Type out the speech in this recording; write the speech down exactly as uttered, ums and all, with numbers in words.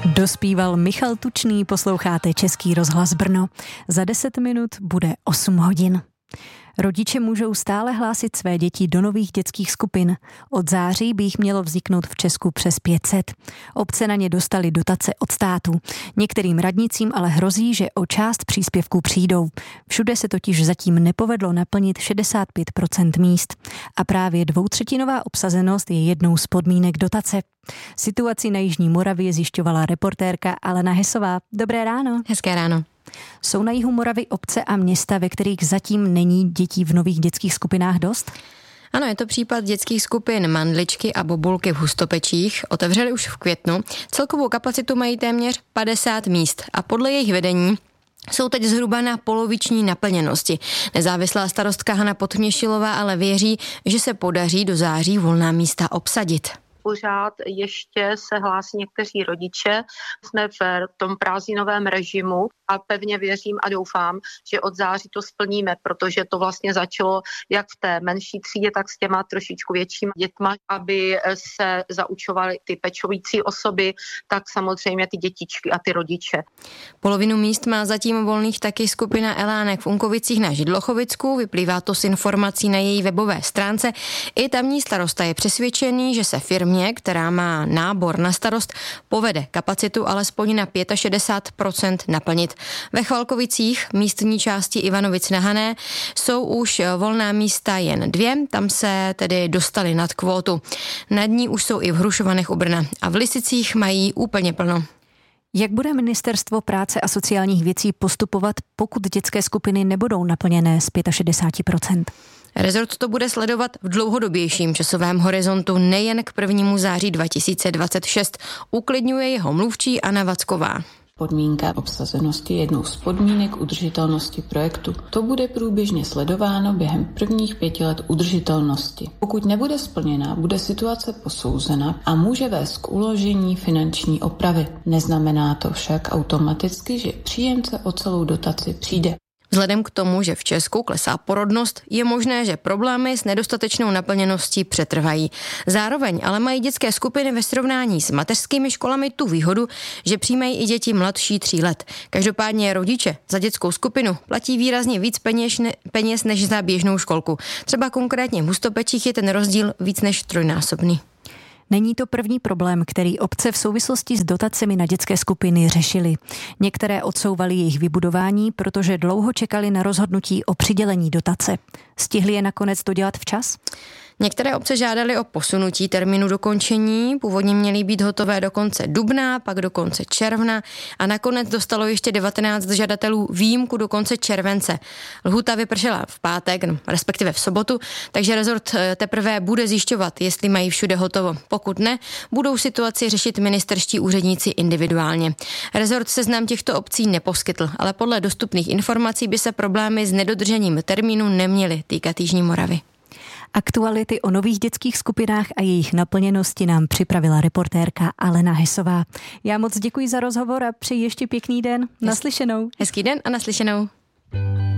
Dospíval Michal Tučný, posloucháte Český rozhlas Brno. Za deset minut bude osm hodin. Rodiče můžou stále hlásit své děti do nových dětských skupin. Od září by jich mělo vzniknout v Česku přes pět set. Obce na ně dostaly dotace od státu. Některým radnicím ale hrozí, že o část příspěvků přijdou. Všude se totiž zatím nepovedlo naplnit šedesát pět procent míst. A právě dvoutřetinová obsazenost je jednou z podmínek dotace. Situaci na Jižní Moravě zjišťovala reportérka Alena Hesová. Dobré ráno. Hezké ráno. Jsou na jihu Moravy obce a města, ve kterých zatím není dětí v nových dětských skupinách dost? Ano, je to případ dětských skupin Mandličky a Bobulky v Hustopečích. Otevřeli už v květnu. Celkovou kapacitu mají téměř padesát míst a podle jejich vedení jsou teď zhruba na poloviční naplněnosti. Nezávislá starostka Hana Podměšilová ale věří, že se podaří do září volná místa obsadit. Pořád ještě se hlásí někteří rodiče. Jsme v tom prázdninovém režimu a pevně věřím a doufám, že od září to splníme, protože to vlastně začalo jak v té menší třídě, tak s těma trošičku většími dětma, aby se zaučovaly ty pečující osoby, tak samozřejmě ty dětičky a ty rodiče. Polovinu míst má zatím volných taky skupina Elánek v Unkovicích na Židlochovicku, vyplývá to z informací na její webové stránce. I tamní starosta je přesvědčený, že se firmě, která má nábor na starost, povede kapacitu alespoň na šedesát pět procent naplnit. Ve Chvalkovicích, místní části Ivanovic na Hané, jsou už volná místa jen dvě, tam se tedy dostali nad kvótu. Nad ní už jsou i v Hrušovanech u Brna a v Lisicích mají úplně plno. Jak bude Ministerstvo práce a sociálních věcí postupovat, pokud dětské skupiny nebudou naplněné z šedesát pět procent? Rezort to bude sledovat v dlouhodobějším časovém horizontu nejen k prvnímu září dva tisíce dvacet šest, uklidňuje jeho mluvčí Anna Vacková. Podmínka obsazenosti je jednou z podmínek udržitelnosti projektu. To bude průběžně sledováno během prvních pěti let udržitelnosti. Pokud nebude splněna, bude situace posouzena a může vést k uložení finanční opravy. Neznamená to však automaticky, že příjemce o celou dotaci přijde. Vzhledem k tomu, že v Česku klesá porodnost, je možné, že problémy s nedostatečnou naplněností přetrvají. Zároveň ale mají dětské skupiny ve srovnání s mateřskými školami tu výhodu, že přijímají i děti mladší tří let. Každopádně rodiče za dětskou skupinu platí výrazně víc peněz, ne, peněz než za běžnou školku. Třeba konkrétně v Hustopečích je ten rozdíl víc než trojnásobný. Není to první problém, který obce v souvislosti s dotacemi na dětské skupiny řešily. Některé odsouvaly jejich vybudování, protože dlouho čekali na rozhodnutí o přidělení dotace. Stihli je nakonec dodělat včas? Některé obce žádaly o posunutí termínu dokončení, původně měly být hotové do konce dubna, pak do konce června a nakonec dostalo ještě devatenáct žadatelů výjimku do konce července. Lhůta vypršela v pátek, respektive v sobotu, takže rezort teprve bude zjišťovat, jestli mají všude hotovo. Pokud ne, budou situaci řešit ministerští úředníci individuálně. Rezort seznam těchto obcí neposkytl, ale podle dostupných informací by se problémy s nedodržením termínu neměly týkat Jižní Moravy. Aktuality o nových dětských skupinách a jejich naplněnosti nám připravila reportérka Alena Hesová. Já moc děkuji za rozhovor a přeji ještě pěkný den. Naslyšenou. Hezký den a naslyšenou.